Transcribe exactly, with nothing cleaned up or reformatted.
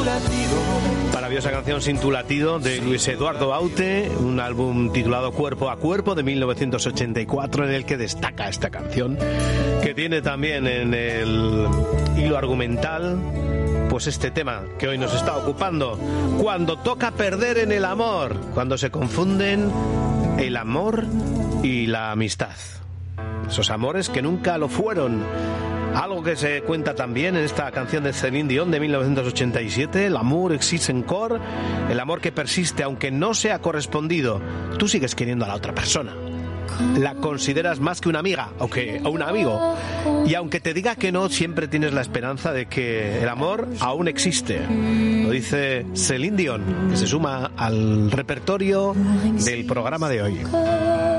Maravillosa canción Sin tu latido de Luis Eduardo Aute, un álbum titulado Cuerpo a Cuerpo de mil novecientos ochenta y cuatro, en el que destaca esta canción, que tiene también en el hilo argumental pues este tema que hoy nos está ocupando: cuando toca perder en el amor, cuando se confunden el amor y la amistad, esos amores que nunca lo fueron. Algo que se cuenta también en esta canción de Céline Dion de mil novecientos ochenta y siete, l'amour existe encore, el amor que persiste aunque no sea correspondido. Tú sigues queriendo a la otra persona, la consideras más que una amiga o que a un amigo, y aunque te diga que no, siempre tienes la esperanza de que el amor aún existe. Lo dice Céline Dion, que se suma al repertorio del programa de hoy.